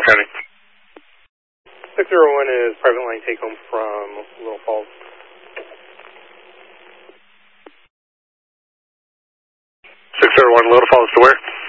County. 601 is private line take home from Little Falls. 601 Little Falls to where?